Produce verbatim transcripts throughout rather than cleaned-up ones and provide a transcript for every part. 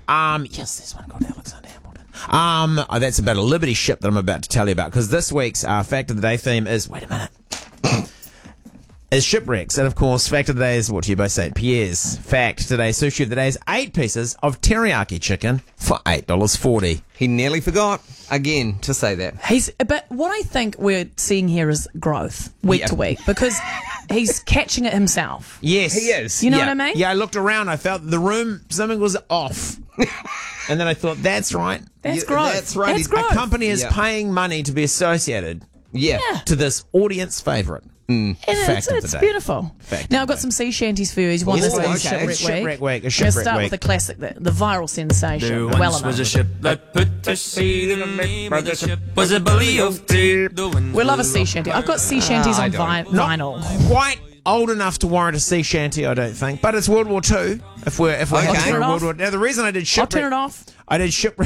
Um, yes, there's one called Alexander Hamilton. Um, oh, that's about a Liberty ship that I'm about to tell you about, because this week's uh, Fact of the Day theme is, wait a minute, is shipwrecks. And of course, Fact of the Day is brought to you by Saint Pierre's. Fact today, sushi of the day is eight pieces of teriyaki chicken for eight dollars forty. He nearly forgot, again, to say that. He's, but what I think we're seeing here is growth week Yeah. to week, because he's catching it himself. Yes. He is. You know yeah. what I mean? Yeah, I looked around, I felt the room, something was off. And then I thought, that's right. That's You- growth. That's right. That's A growth. company is Yeah. paying money to be associated Yeah. Yeah. to this audience favourite. And Fact it's, of the it's day. beautiful. Fact now, of I've the got day. some sea shanties for you. He's won Ooh, this week, okay. Shipwreck It's Shipwreck Week, a We're going to Shipwreck start Week. with the classic, the, the viral sensation. There well once enough. was a ship that put to sea. The name of the ship was a belly of tea. The winds We love a blew sea up shanty. her. I've got sea shanties Ah, I on don't. vi- vinyl. Quite old enough to warrant a sea shanty, I don't think. But it's World War Two. If we're if we're Okay. having I'll turn a it World off. War. Now the reason I did I'll shipwreck, turn it off. I did shipwreck.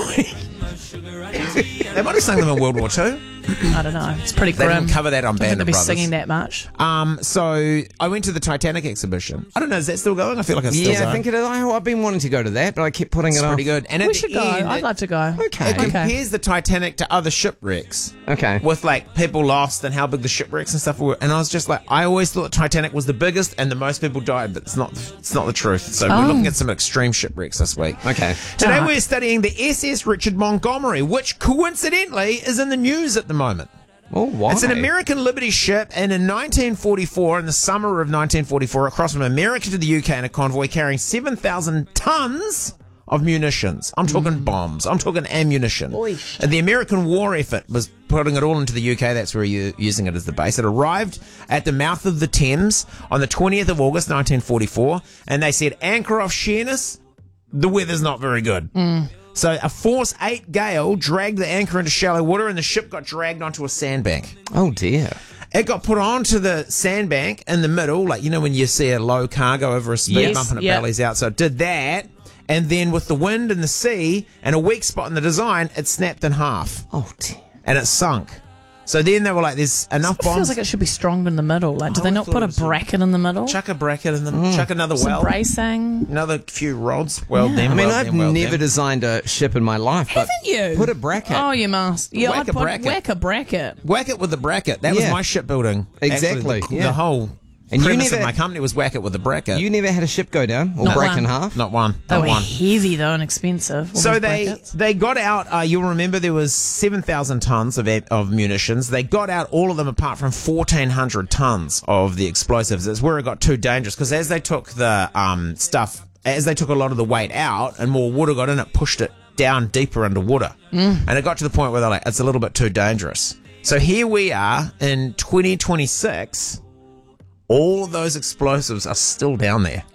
They might have sung them in World War Two. I don't know. It's pretty They grim. didn't cover that on I don't think Band they'll of be Brothers. singing that much. Um, so I went to the Titanic exhibition. I don't know, is that still going? I feel like it's still Yeah, going. I think it is. I- I've been wanting to go to that, but I kept putting It's it off. pretty good. And at We the should go. end, I'd it- love to go. Okay. It compares the Titanic to other shipwrecks. Okay. With like people lost and how big the shipwrecks and stuff were. And I was just like, I always thought Titanic was the biggest and the most people died, but it's not. It's not the truth. So Oh. we're looking at some extreme shipwrecks this week. Okay. Today Alright. we're studying the S S Richard Montgomery, which coincidentally is in the news at the moment. Oh, why? It's an American Liberty ship, and in nineteen forty-four, in the summer of nineteen forty-four, it crossed from America to the U K in a convoy carrying seven thousand tons of munitions. I'm talking bombs. I'm talking ammunition. Oish. And the American war effort was putting it all into the U K. That's where you're using it as the base. It arrived at the mouth of the Thames on the twentieth of August, nineteen forty-four, and they said, anchor off Sheerness, the weather's not very good. So a force eight gale dragged the anchor into shallow water, and the ship got dragged onto a sandbank. Oh, dear. It got put onto the sandbank in the middle, like, you know, when you see a low car go over a speed Yes, bump and it yeah. bellies out. So it did that. And then with the wind and the sea and a weak spot in the design, it snapped in half Oh, dear. and it sunk. So then they were like, there's enough It bombs. feels like it should be stronger in the middle. Like, do I they would not thought put it a was- bracket in the middle? Chuck a bracket in them, chuck another Some well, bracing. another few rods. Well, Yeah. them, I mean, well, I've them, well, never them. designed a ship in my life, but Haven't you? put a bracket. Oh, you must. Yeah, Whack I'd a put, bracket. whack a bracket. Whack it with the bracket. That was Yeah. my shipbuilding. Exactly, Actually, the, yeah. the whole And you premise never- of my company was whack it with the bracket. You never had a ship go down or Not break one. in half? Not one. They Not were one. heavy, though, and expensive. all So those they brackets. they got out. Uh, you'll remember there was seven thousand tons of am- of munitions. They got out all of them apart from fourteen hundred tons of the explosives. It's where it got too dangerous because as they took the um stuff, as they took a lot of the weight out and more water got in, it pushed it down deeper into water, mm. and it got to the point where they're like, it's a little bit too dangerous. So here we are in twenty twenty-six. All of those explosives are still down there.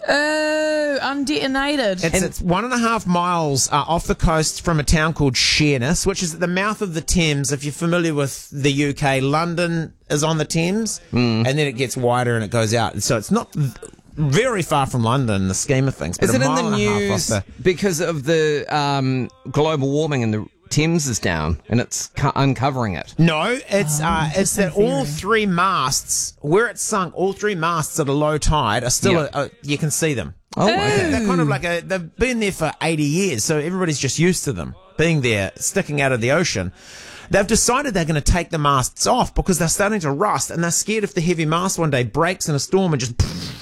Oh, undetonated. It's, it's one and a half miles uh, off the coast from a town called Sheerness, which is at the mouth of the Thames. If you're familiar with the U K, London is on the Thames, and then it gets wider and it goes out. And so it's not v- very far from London in the scheme of things. But Is a it in mile the and a half news off the- because of the um, global warming and the Thames is down and it's cu- uncovering it? No, it's uh, it's that interesting all theory. three masts, where it's sunk, all three masts at a low tide are still, Yeah. a, a, you can see them. Oh, okay. They're kind of like a, they've been there for eighty years, so everybody's just used to them being there, sticking out of the ocean. They've decided they're going to take the masts off because they're starting to rust, and they're scared if the heavy mast one day breaks in a storm and just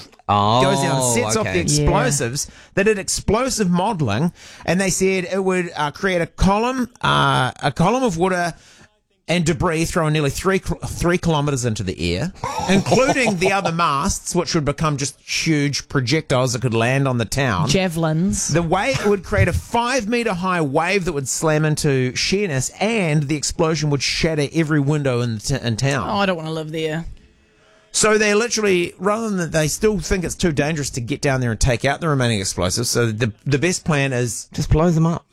Oh, goes down and sets off the okay. explosives. They did explosive modelling, and they said it would uh, create a column, uh, a column of water and debris thrown nearly three kil- three kilometres into the air, including the other masts, which would become just huge projectiles that could land on the town. Javelins. The way it would create a five metre high wave that would slam into Sheerness, and the explosion would shatter every window in, the t- in town. Oh, I don't want to live there. So they literally, rather than that, they still think it's too dangerous to get down there and take out the remaining explosives. So the the best plan is Just blow them up.